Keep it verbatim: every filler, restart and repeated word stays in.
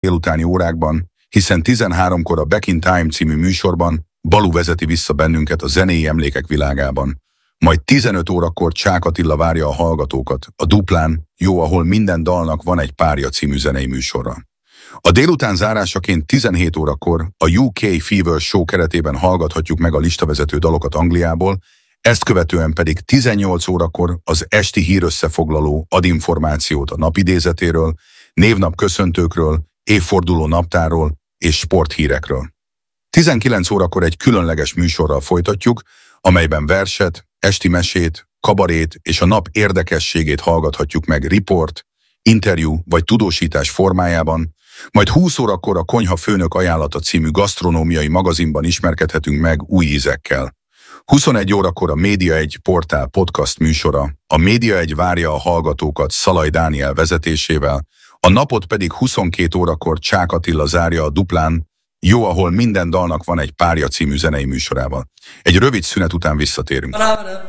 délutáni órákban, hiszen tizenháromkor a Back in Time című műsorban Balú vezeti vissza bennünket a zenei emlékek világában. Majd tizenöt órakor Csák Attila várja a hallgatókat a Duplán, jó, ahol minden dalnak van egy párja című zenei műsorra. A délután zárásaként tizenhét órakor a U K Fever Show keretében hallgathatjuk meg a listavezető dalokat Angliából, ezt követően pedig tizennyolc órakor az esti hírösszefoglaló ad információt a napidézetéről, névnap köszöntőkről, évforduló naptárról és sporthírekről. tizenkilenc órakor egy különleges műsorral folytatjuk, amelyben verset, esti mesét, kabarét és a nap érdekességét hallgathatjuk meg riport, interjú vagy tudósítás formájában, majd húsz órakor a Konyha Főnök ajánlata című gasztronómiai magazinban ismerkedhetünk meg új ízekkel. huszonegy órakor a Média egy portál podcast műsora, a Média egy várja a hallgatókat Szalai Dániel vezetésével, a napot pedig huszonkét órakor Csák Attila zárja a Duplán, jó, ahol minden dalnak van egy párja című zenei műsorával. Egy rövid szünet után visszatérünk.